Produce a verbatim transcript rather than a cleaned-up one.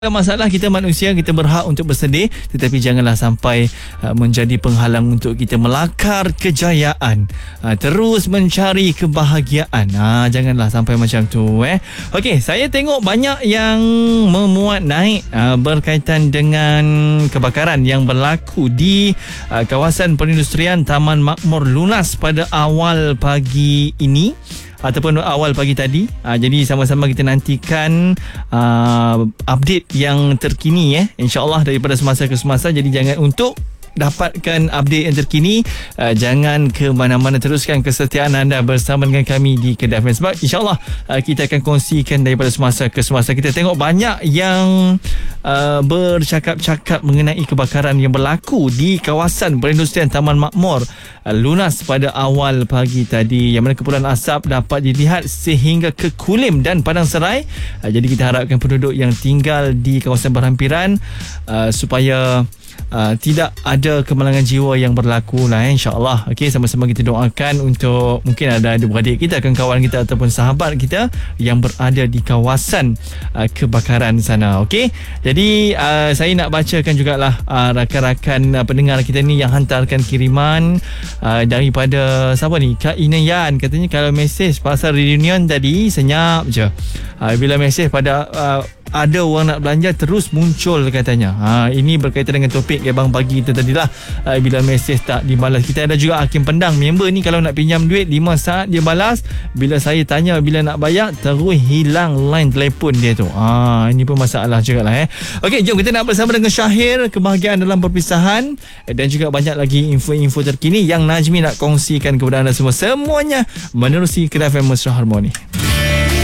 Masalah kita manusia, kita berhak untuk bersedih, tetapi janganlah sampai uh, menjadi penghalang untuk kita melakar kejayaan, uh, terus mencari kebahagiaan. uh, Janganlah sampai macam tu eh. Okey, saya tengok banyak yang memuat naik uh, berkaitan dengan kebakaran yang berlaku di uh, kawasan perindustrian Taman Makmur Lunas pada awal pagi ini ataupun awal pagi tadi. uh, Jadi sama-sama kita nantikan uh, update yang terkini eh, InsyaAllah daripada semasa ke semasa. Jadi jangan untuk dapatkan update yang terkini, uh, jangan ke mana-mana, teruskan kesetiaan anda bersama dengan kami di Kedah F M, sebab insyaAllah uh, kita akan kongsikan daripada semasa ke semasa. Kita tengok banyak yang uh, bercakap-cakap mengenai kebakaran yang berlaku di kawasan perindustrian Taman Makmur uh, Lunas pada awal pagi tadi, yang mana kepulan asap dapat dilihat sehingga ke Kulim dan Padang Serai. uh, Jadi kita harapkan penduduk yang tinggal di kawasan berhampiran uh, supaya Uh, tidak ada kemalangan jiwa yang berlaku lah eh, insyaAllah. Okey, sama-sama kita doakan untuk mungkin ada adik-beradik kita, kawan-kawan kita ataupun sahabat kita yang berada di kawasan uh, kebakaran sana. Okey, jadi uh, saya nak bacakan jugalah uh, rakan-rakan uh, pendengar kita ni yang hantarkan kiriman uh, daripada siapa ni, Kak Inayan. Katanya kalau mesej pasal reunion tadi senyap je, uh, bila mesej pada uh, ada orang nak belanja terus muncul katanya. Ha, ini berkaitan dengan topik abang pagi itu tadilah. Uh, bila mesej tak dibalas. Kita ada juga Hakim Pendang, member ni kalau nak pinjam duit lima saat dia balas. Bila saya tanya bila nak bayar, terus hilang line telefon dia tu. Ha, ini pun masalah juga lah eh. Okey, jom kita nak bersama dengan Syahir, kebahagiaan dalam perpisahan, dan juga banyak lagi info-info terkini yang Najmi nak kongsikan kepada anda semua. Semuanya menerusi Kedah F M Mesra Harmoni.